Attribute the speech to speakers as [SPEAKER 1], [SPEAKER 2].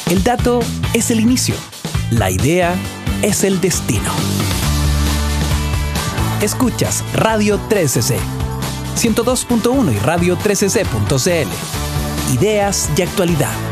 [SPEAKER 1] El dato es el inicio. La idea es el destino. Escuchas Radio 13C, 102.1 y radio13c.cl. Ideas y actualidad.